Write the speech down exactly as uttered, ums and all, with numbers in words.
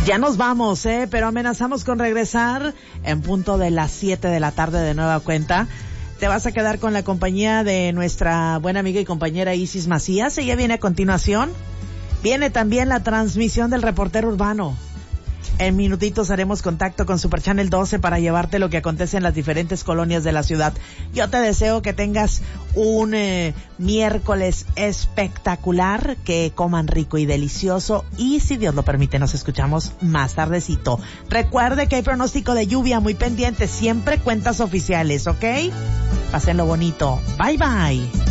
Ya nos vamos, ¿eh? Pero amenazamos con regresar en punto de las siete de la tarde de nueva cuenta. Te vas a quedar con la compañía de nuestra buena amiga y compañera Isis Macías. Ella viene a continuación. Viene también la transmisión del reportero urbano. En minutitos haremos contacto con Super Channel doce para llevarte lo que acontece en las diferentes colonias de la ciudad. Yo te deseo que tengas un eh, miércoles espectacular, que coman rico y delicioso, y si Dios lo permite nos escuchamos más tardecito. Recuerde que hay pronóstico de lluvia, muy pendiente, siempre cuentas oficiales, ¿ok? Pásenlo bonito. Bye bye.